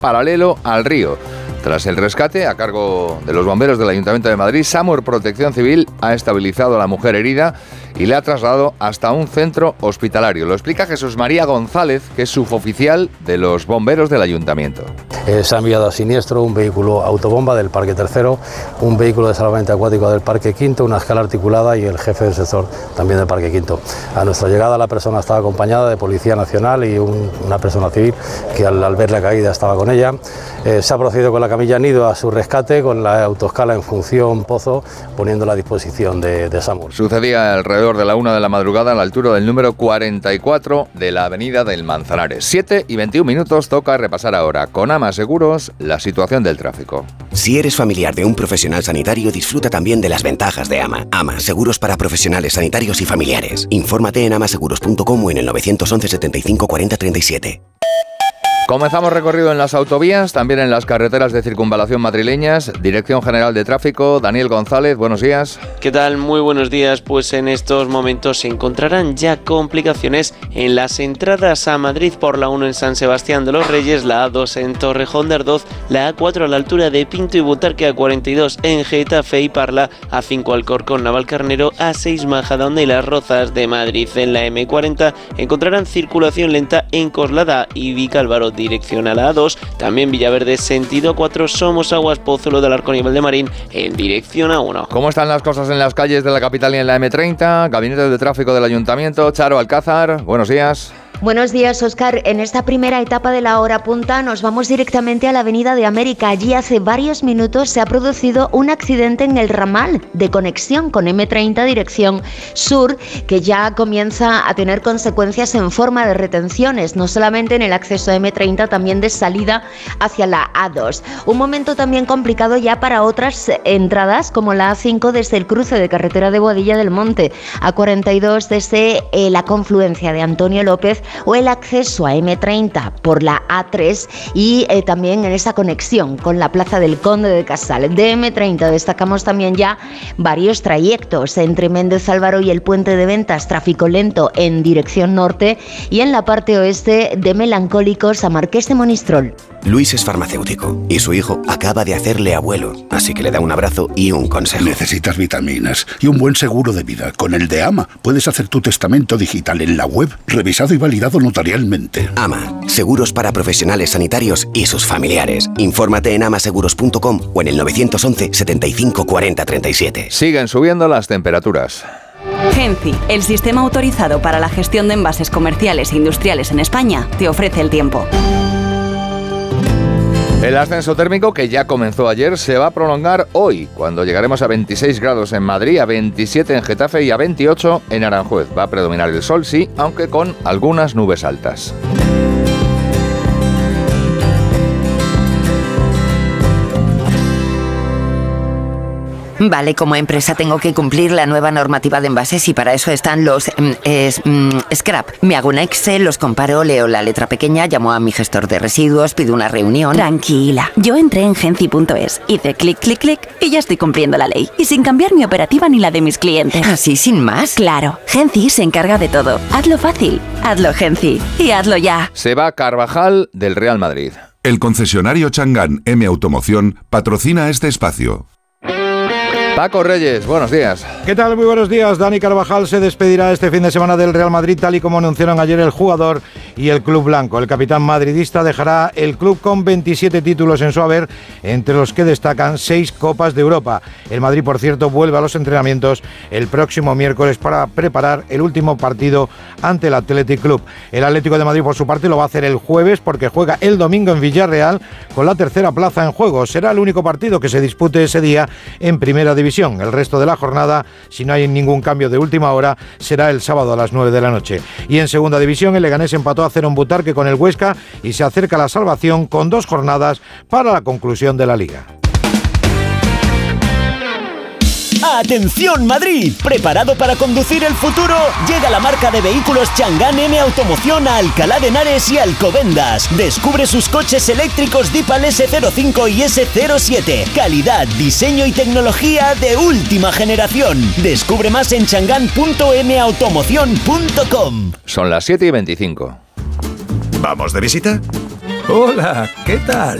paralelo al río. Tras el rescate, a cargo de los bomberos del Ayuntamiento de Madrid, SAMUR Protección Civil ha estabilizado a la mujer herida y le ha trasladado hasta un centro hospitalario. Lo explica Jesús María González, que es suboficial de los bomberos del Ayuntamiento. Se ha enviado a siniestro un vehículo autobomba del Parque Tercero, un vehículo de salvamento acuático del Parque Quinto, una escala articulada y el jefe del sector también del Parque Quinto. A nuestra llegada la persona estaba acompañada de Policía Nacional y una persona civil que al ver la caída estaba con ella. Se ha procedido con la camilla nido a su rescate con la autoescala en función Pozo, poniéndola a disposición de SAMUR. Sucedía alrededor de la 1 de la madrugada a la altura del número 44 de la avenida del Manzanares. 7:21, toca repasar ahora con AMA Seguros la situación del tráfico. Si eres familiar de un profesional sanitario, disfruta también de las ventajas de AMA. AMA, seguros para profesionales sanitarios y familiares. Infórmate en amaseguros.com o en el 911 75 40 37. Comenzamos recorrido en las autovías, también en las carreteras de circunvalación madrileñas. Dirección General de Tráfico, Daniel González, buenos días. ¿Qué tal? Muy buenos días. Pues en estos momentos se encontrarán ya complicaciones en las entradas a Madrid por la 1 en San Sebastián de los Reyes, la A2 en Torrejón de Ardoz, la A4 a la altura de Pinto y Butarque, A42 en Getafe y Parla, A5 Alcorcón Navalcarnero, A6 Majadahonda y Las Rozas de Madrid. En la M40 encontrarán circulación lenta en Coslada y Vicálvaro dirección a la A2, también Villaverde sentido 4, Somosaguas, Pozuelo del Arcón y Valdemarín en dirección a 1. ¿Cómo están las cosas en las calles de la capital y en la M30? Gabinete de Tráfico del Ayuntamiento, Charo Alcázar, buenos días. Buenos días, Óscar. En esta primera etapa de la hora punta nos vamos directamente a la Avenida de América. Allí hace varios minutos se ha producido un accidente en el ramal de conexión con M30 dirección sur, que ya comienza a tener consecuencias en forma de retenciones, no solamente en el acceso a M30, también de salida hacia la A2. Un momento también complicado ya para otras entradas, como la A5 desde el cruce de carretera de Boadilla del Monte, A42 desde la confluencia de Antonio López, o el acceso a M30 por la A3 y también en esa conexión con la Plaza del Conde de Casal. De M30 destacamos también ya varios trayectos entre Méndez Álvaro y el Puente de Ventas, tráfico lento en dirección norte, y en la parte oeste de Melancólicos a Marqués de Monistrol. Luis es farmacéutico y su hijo acaba de hacerle abuelo, así que le da un abrazo y un consejo. Necesitas vitaminas y un buen seguro de vida. Con el de AMA puedes hacer tu testamento digital en la web, revisado y validado notarialmente. AMA, seguros para profesionales sanitarios y sus familiares. Infórmate en amaseguros.com o en el 911 75 40 37. Siguen subiendo las temperaturas. Genci, el sistema autorizado para la gestión de envases comerciales e industriales en España, te ofrece el tiempo. El ascenso térmico, que ya comenzó ayer, se va a prolongar hoy, cuando llegaremos a 26 grados en Madrid, a 27 en Getafe y a 28 en Aranjuez. Va a predominar el sol, sí, aunque con algunas nubes altas. Vale, como empresa tengo que cumplir la nueva normativa de envases y para eso están los scrap. Me hago un Excel, los comparo, leo la letra pequeña, llamo a mi gestor de residuos, pido una reunión. Tranquila, yo entré en Genci.es, hice clic, clic, clic y ya estoy cumpliendo la ley. Y sin cambiar mi operativa ni la de mis clientes. ¿Así sin más? Claro, Genci se encarga de todo. Hazlo fácil, hazlo Genci y hazlo ya. Se va Carvajal del Real Madrid. El concesionario Chang'an M Automoción patrocina este espacio. Paco Reyes, buenos días. ¿Qué tal? Muy buenos días. Dani Carvajal se despedirá este fin de semana del Real Madrid, tal y como anunciaron ayer el jugador y el club blanco. El capitán madridista dejará el club con 27 títulos en su haber, entre los que destacan 6 Copas de Europa. El Madrid, por cierto, vuelve a los entrenamientos el próximo miércoles para preparar el último partido ante el Athletic Club. El Atlético de Madrid, por su parte, lo va a hacer el jueves porque juega el domingo en Villarreal con la tercera plaza en juego. Será el único partido que se dispute ese día en Primera División. El resto de la jornada, si no hay ningún cambio de última hora, será el sábado a las 9 de la noche. Y en Segunda División, el Leganés empató a 0 en Butarque con el Huesca y se acerca a la salvación con 2 jornadas para la conclusión de la Liga. ¡Atención Madrid! ¿Preparado para conducir el futuro? Llega la marca de vehículos Chang'an M Automoción a Alcalá de Henares y Alcobendas. Descubre sus coches eléctricos Deepal S05 y S07. Calidad, diseño y tecnología de última generación. Descubre más en chang'an.mautomoción.com. Son las 7:25. ¿Vamos de visita? Hola, ¿qué tal?